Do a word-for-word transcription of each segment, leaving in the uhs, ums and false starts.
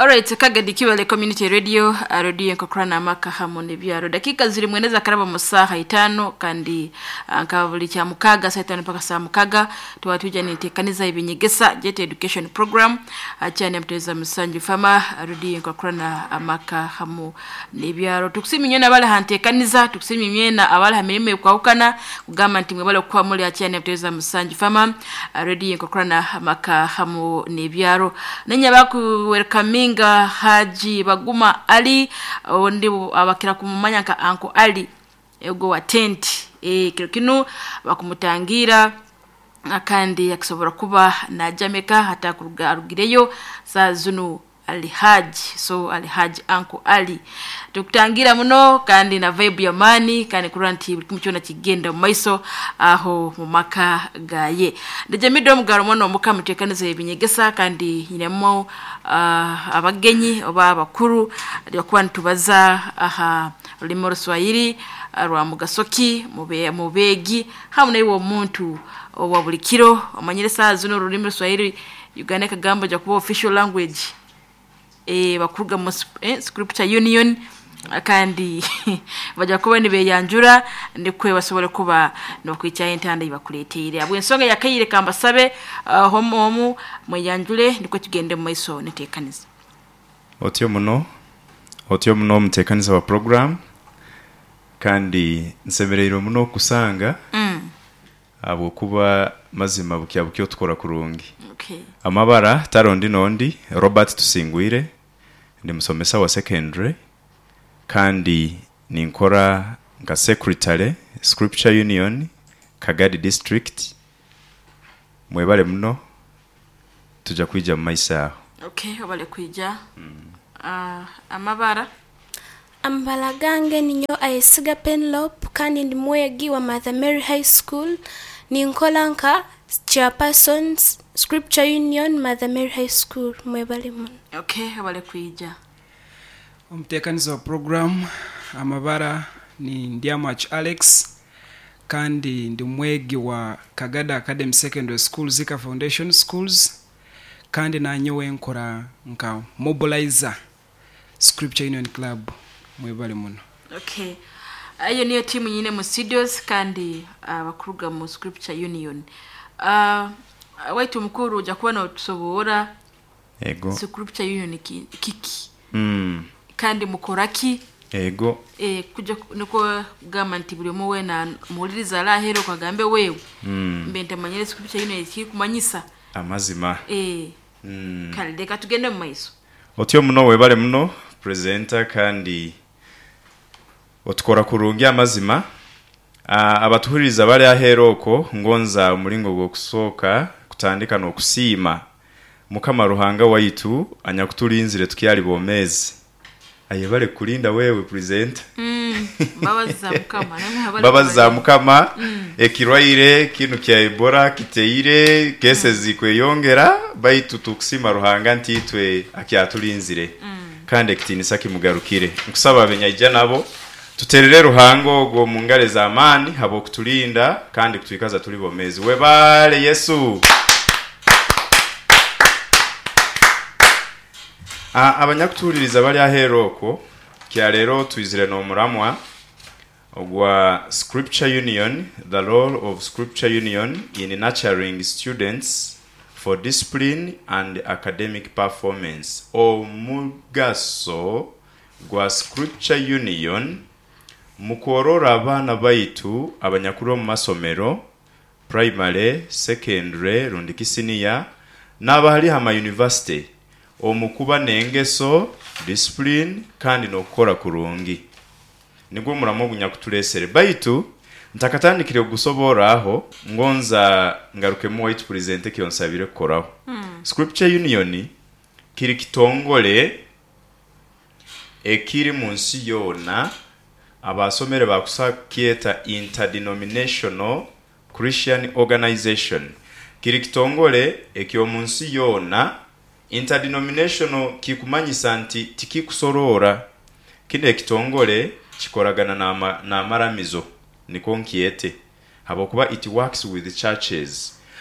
Alright, Kagadi Kiwale Community Radio, radio Nkokrana Maka Hamone Byaro. Dakika ziri mweneza karaba musaha itano kandi nkabuli kya mukaga saa itano mpaka saa mukaga tuwatuja nitekaniza ibinyegesa Jet Education Program achane mteza Musanju Fama radio Nkokrana Maka Hamu Byaro. Tukusimi nyona bale hantekaniza, tukusimi myena abale hamirime kwahukana kugamba nti mwebale kwa muli achane mteza Musanju Fama radio Nkokrana Maka Hamu Byaro. Nenya baku welcome Minga Haji Baguma Ali ondi abakira kumumanya ka Uncle Ali ego wa tent e kino bakumutangira akandi yakisobora kuba na Jamaica hata kurugireyo za zunu Ali Haji so Ali Haji Uncle Ali tukutangira muno kandi na vibe ya mani kandi kuranti kumchona kigenda maiso aho mumaka gaye ndejamido mugaro mwana muka mutekaniza ibinyegesa kandi nyinemo uh, abagenyi oba abakuru lyakuba ntubaza aha limo Swahili rwa mugasoki mube mubegi hamwe wo muntu owa bulikiro amanyeresa zuno rurimi Swahili Uganda kagamba ja kuba official language e bakuruga mu eh, scripture union kandi baja kuba ni beyanjura ndikwe basobole kuba no kwica intanda ibakuleteire abwe nsonga yakayire kamba sabe uh, homo homo muyanjure ndiko tugende mu maiso netekaniza otyo muno otyo muno mutekaniza wa program kandi nsemerero muno kusanga mm. abo kuba mazima bukya bukyo tukora kurungi okay amabara tarondi nondi Robert Tusingwire ndi musomesa wa secondary kandi ninkora nga secretary Scripture Union Kagadi District mwebale muno tuja kuija mu maisa okay obale kuija mm. uh, amabara ambala gange ninyo ayesiga Penlop kandi ndi mwegi wa Mother Mary High School ninkolanka chairperson Scripture Union Mother Mary High School mwebale muno okay obale kuija umtekaniza wa program amabara ni Ndiamach Alex kandi ndi mwegi wa Kagada Academy Secondary School Zika Foundation Schools kandi na nyowe nkora nka mobilizer Scripture Union Club mwebale muno okay ayo niyo timu nyine mu studios kandi abakuruga uh, mu Scripture Union uh, waitu mkuru uja kuwa na tusobora ego Scripture Union kiki mm. kandi mukoraki ego eh kuja nuko gama ntibuli muwe na muliriza la hero kwa gambe wewe mm. mbente manyere Scripture Union kiki kumanyisa amazima eh mm. kandi deka tugende mu maiso otyo muno webale muno presenter kandi otukora kurungi amazima uh, abatuhuriza bali aheroko ngonza umulingo gwo kusoka kutandika no kusima mukama ruhanga waitu anyakutulinzire tukiyali bomezi ayebale kulinda wewe presenter mm babaza mukama namwe babaza mukama mm. ekirwaire kinu kya Ebola kiteire kese zikweyongera baitu tukusima ruhanga ntitwe akyatulinzire mm. kandi kitinisa kimugarukire nkusaba abenyajja nabo tuterere ruhango go mungare za amani habo kutulinda kandi kutwikaza tuli bomezi webale Yesu a abanyakutuririza bali aheroko kya lero twizire no muramwa ogwa Scripture Union the role of Scripture Union in nurturing students for discipline and academic performance o mugaso gwa Scripture Union mukorora abana baitu abanyakuru mu masomero primary secondary rundikisiniya n'abahali hama university omukuba nengeso discipline kandi no kukora kurungi nigwo muramo bunyakutulesere baitu ntakatandikire gusobora aho ngonza ngaruke mu white presenter kyonsabire koraho hmm. Scripture Union kiri kitongole ekiri munsi yona abasomere bakusakieta interdenominational Christian organization kiri kitongole ekyo munsi yona interdenominational kikumanyisa nti tikikusorora kinde kitongole kikoragana na na maramizo niko nkiete habo kuba it works with the churches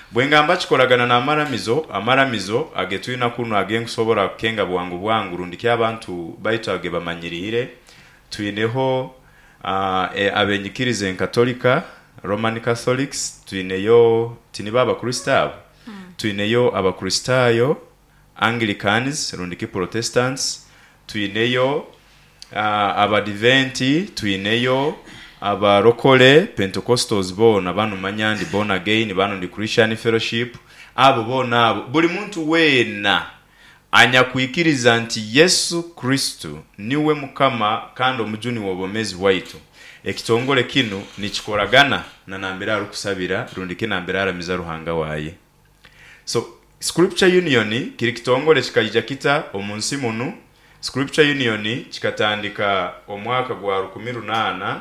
bwengamba kikolagana na amaramizo amaramizo agetuyina kuno agenkusobora kenga bwangu bwangu rundiki abantu bayitage bamanyirire tuineho uh, e, abenyikirize katolika Roman Catholics tuineyo tiniba abakristayo hmm. tuineyo abakristayo Anglicans rundiki Protestants tuineyo uh, abadiventi tuineyo abarokole Pentecostals bona banu manyandi born again banu ndi Christian Fellowship abo bona abo buli muntu wena anya kuikiriza nti Yesu Kristo niwe mukama kandi omujuni wobomezi waitu ekitongole kinu nikikoragana na nambera rukusabira rundike nambera aramiza ruhanga waye. So Scripture Union kiri kitongole kikajja kita omunsi munu Scripture Union kikatandika omwaka gwa rukumi runana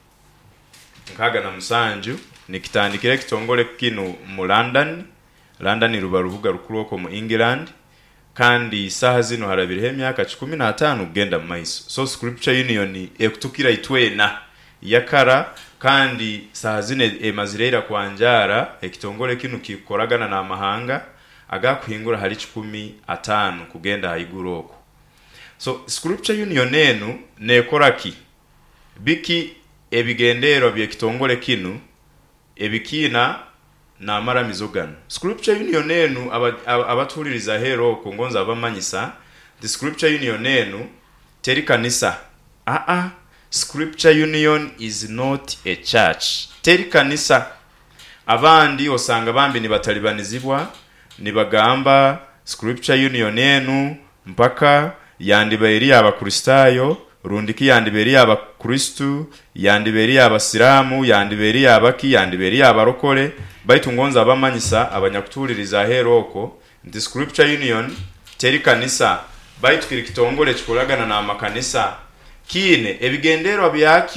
nkaga na musanju nikitandikire kitongole kinu mu London London ruba ruvuga rukuroko mu England kandi saha zino harabire emyaka kumi na tano genda maiso. So Scripture Union ekutukira itwena yakara kandi saha zine emazirera kwanjara ekitongole kinu kikoragana na mahanga agakuhingura hari kumi na tano kugenda haiguroko. So Scripture Union enu nekoraki biki ebigendero byekitongole kinu ebikina na amaramizo gano. Scripture Union enu abatuliriza aba hero kongonza abamanyisa the Scripture Union enu teri kanisa. Ah ah Scripture Union is not a church. Teri kanisa. Abandi osanga bambi ni batalibanizibwa ni bagamba Scripture Union enu mpaka yandiberi abakristayo rundiki yandiberi abakristu yandiberi abasiramu yandiberi abaki yandiberi abarokole baitungonza abamanyisa abanyakutuliriza heroko the Scripture Union teri kanisa baitukiri kitongole kikolagana na makanisa kine ebigendero byaki